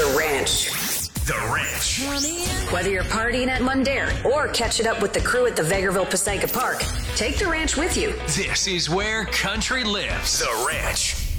The Ranch. The Ranch. Whether you're partying at Mundair or catching up with the crew at the Vegreville Passaica Park, take The Ranch with you. This is where country lives. The Ranch.